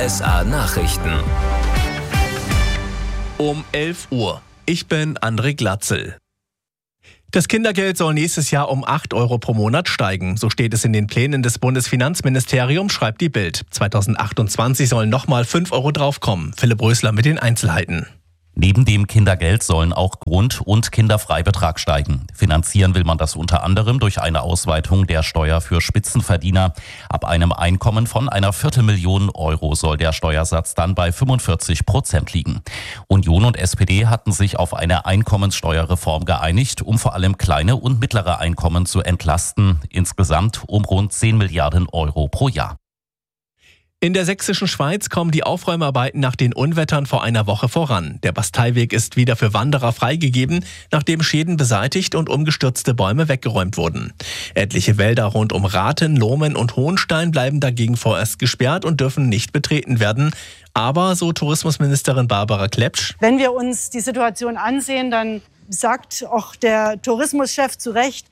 RSA Nachrichten. Um 11 Uhr. Ich bin André Glatzel. Das Kindergeld soll nächstes Jahr um 8 Euro pro Monat steigen. So steht es in den Plänen des Bundesfinanzministeriums, schreibt die Bild. 2028 sollen nochmal 5 Euro draufkommen. Philipp Rösler mit den Einzelheiten. Neben dem Kindergeld sollen auch Grund- und Kinderfreibetrag steigen. Finanzieren will man das unter anderem durch eine Ausweitung der Steuer für Spitzenverdiener. Ab einem Einkommen von einer Viertelmillion Euro soll der Steuersatz dann bei 45% liegen. Union und SPD hatten sich auf eine Einkommenssteuerreform geeinigt, um vor allem kleine und mittlere Einkommen zu entlasten. Insgesamt um rund 10 Milliarden Euro pro Jahr. In der sächsischen Schweiz kommen die Aufräumarbeiten nach den Unwettern vor einer Woche voran. Der Basteiweg ist wieder für Wanderer freigegeben, nachdem Schäden beseitigt und umgestürzte Bäume weggeräumt wurden. Etliche Wälder rund um Rathen, Lohmen und Hohenstein bleiben dagegen vorerst gesperrt und dürfen nicht betreten werden. Aber, so Tourismusministerin Barbara Klepsch: Wenn wir uns die Situation ansehen, dann sagt auch der Tourismuschef zu Recht,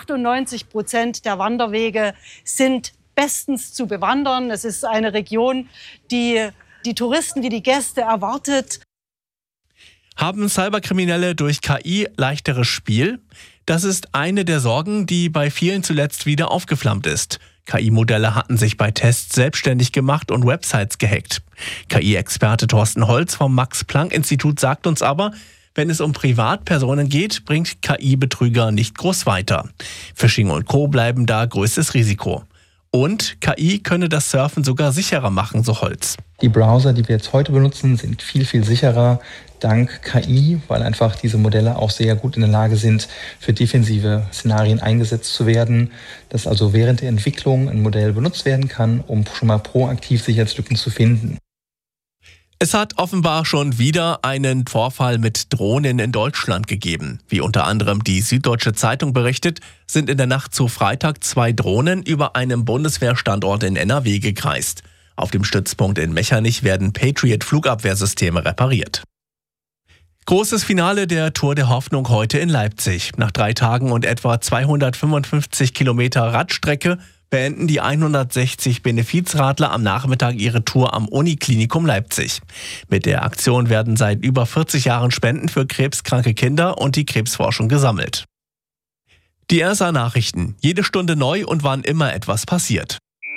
98% der Wanderwege sind bestens zu bewandern. Es ist eine Region, die die Touristen, die Gäste erwartet. Haben Cyberkriminelle durch KI leichteres Spiel? Das ist eine der Sorgen, die bei vielen zuletzt wieder aufgeflammt ist. KI-Modelle hatten sich bei Tests selbstständig gemacht und Websites gehackt. KI-Experte Thorsten Holz vom Max-Planck-Institut sagt uns aber, wenn es um Privatpersonen geht, bringt KI-Betrüger nicht groß weiter. Phishing und Co. bleiben da größtes Risiko. Und KI könne das Surfen sogar sicherer machen, so Holz. Die Browser, die wir jetzt heute benutzen, sind viel, viel sicherer dank KI, weil einfach diese Modelle auch sehr gut in der Lage sind, für defensive Szenarien eingesetzt zu werden. Dass also während der Entwicklung ein Modell benutzt werden kann, um schon mal proaktiv Sicherheitslücken zu finden. Es hat offenbar schon wieder einen Vorfall mit Drohnen in Deutschland gegeben. Wie unter anderem die Süddeutsche Zeitung berichtet, sind in der Nacht zu Freitag 2 Drohnen über einem Bundeswehrstandort in NRW gekreist. Auf dem Stützpunkt in Mechernich werden Patriot-Flugabwehrsysteme repariert. Großes Finale der Tour der Hoffnung heute in Leipzig. Nach 3 Tagen und etwa 255 Kilometer Radstrecke beenden die 160 Benefizradler am Nachmittag ihre Tour am Uniklinikum Leipzig. Mit der Aktion werden seit über 40 Jahren Spenden für krebskranke Kinder und die Krebsforschung gesammelt. Die RSA Nachrichten. Jede Stunde neu und wann immer etwas passiert.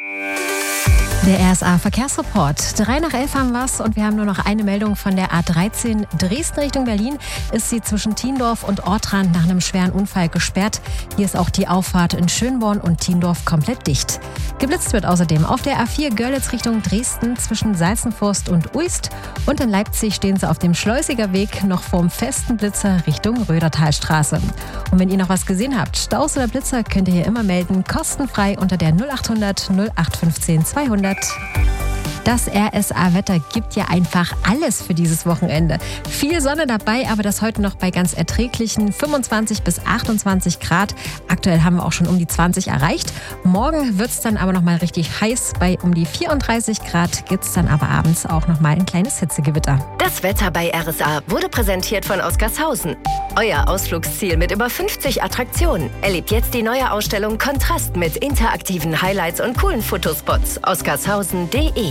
Der RSA Verkehrsreport. 3 nach 11 haben wir's und wir haben nur noch eine Meldung von der A13 Dresden Richtung Berlin. Ist sie zwischen Thiendorf und Ortrand nach einem schweren Unfall gesperrt. Hier ist auch die Auffahrt in Schönborn und Thiendorf komplett dicht. Geblitzt wird außerdem auf der A4 Görlitz Richtung Dresden zwischen Salzenforst und Uist. Und in Leipzig stehen sie auf dem Schleusiger Weg noch vorm festen Blitzer Richtung Rödertalstraße. Und wenn ihr noch was gesehen habt, Staus oder Blitzer, könnt ihr hier immer melden. Kostenfrei unter der 0800 0815 200. Das RSA-Wetter gibt ja einfach alles für dieses Wochenende. Viel Sonne dabei, aber das heute noch bei ganz erträglichen 25 bis 28 Grad. Aktuell haben wir auch schon um die 20 erreicht. Morgen wird es dann aber noch mal richtig heiß. Bei um die 34 Grad gibt es dann aber abends auch noch mal ein kleines Hitzegewitter. Das Wetter bei RSA wurde präsentiert von Oscarshausen. Euer Ausflugsziel mit über 50 Attraktionen. Erlebt jetzt die neue Ausstellung Kontrast mit interaktiven Highlights und coolen Fotospots. Oscarshausen.de.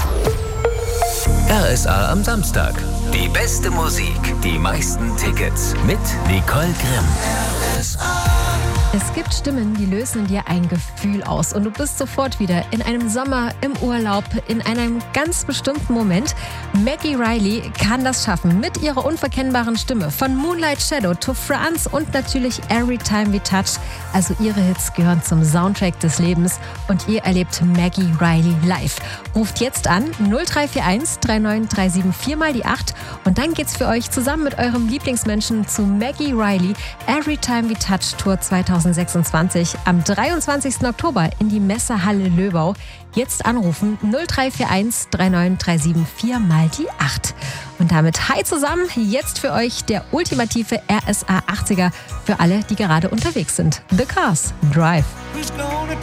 RSA am Samstag. Die beste Musik, die meisten Tickets mit Nicole Grimm. RSA. Es gibt Stimmen, die lösen in dir ein Gefühl aus und du bist sofort wieder in einem Sommer, im Urlaub, in einem ganz bestimmten Moment. Maggie Reilly kann das schaffen mit ihrer unverkennbaren Stimme. Von Moonlight Shadow to France und natürlich Every Time We Touch. Also ihre Hits gehören zum Soundtrack des Lebens und ihr erlebt Maggie Reilly live. Ruft jetzt an 0341 3937 4 mal die 8 und dann geht's für euch zusammen mit eurem Lieblingsmenschen zu Maggie Reilly Every Time We Touch Tour 2026 am 23. Oktober in die Messehalle Löbau. Jetzt anrufen 0341 3937 4 mal die 8. Und damit hi zusammen, jetzt für euch der ultimative RSA 80er für alle, die gerade unterwegs sind. The Cars Drive.